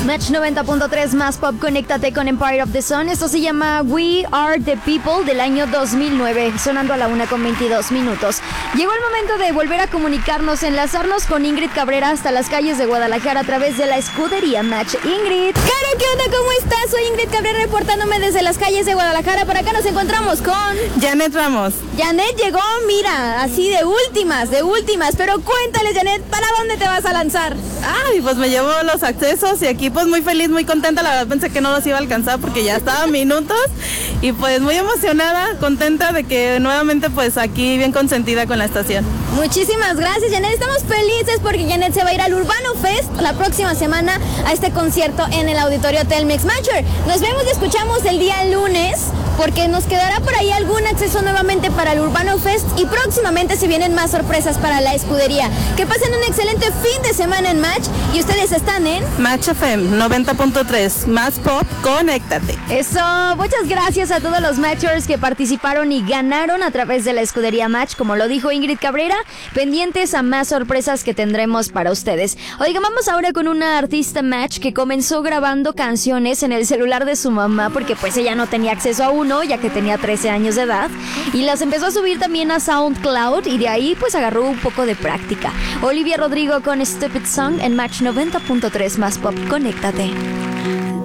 Match 90.3 más pop, conéctate con Empire of the Sun. Esto se llama We Are the People del año 2009, sonando a la 1:22. Llegó el momento de volver a comunicarnos, enlazarnos con Ingrid Cabrera hasta las calles de Guadalajara a través de la escudería Match. Ingrid. Caro, ¿qué onda? ¿Cómo estás? Soy Ingrid Cabrera reportándome desde las calles de Guadalajara. Por acá nos encontramos con Janet Ramos. Janet llegó, mira, así de últimas. Pero cuéntales, Janet, ¿para dónde te vas a lanzar? Ay, pues me llevo los accesos y aquí pues muy feliz, muy contenta. La verdad pensé que no los iba a alcanzar porque ya estaban minutos. Y pues muy emocionada, contenta de que nuevamente pues aquí bien consentida con la estación. Muchísimas gracias, Janet. Estamos felices porque Janet se va a ir al Urbano Fest la próxima semana a este concierto en el auditorio Telmex Matcher. Nos vemos y escuchamos el día lunes porque nos quedará por ahí algún acceso nuevamente para el Urbano Fest y próximamente se vienen más sorpresas para la escudería. Que pasen un excelente fin de semana en Match y ustedes están en Match FM 90.3, más pop, conéctate. Eso, muchas gracias a todos los Matchers que participaron y ganaron a través de la escudería Match, como lo dijo Ingrid Cabrera, pendientes a más sorpresas que tendremos para ustedes. Oigan, vamos ahora con una artista Match que comenzó grabando canciones en el celular de su mamá porque pues ella no tenía acceso a uno, ya que tenía 13 años de edad, y las empezó a subir también a SoundCloud y de ahí pues agarró un poco de práctica. Olivia Rodrigo con Stupid Song en Match 90.3 más pop, conéctate.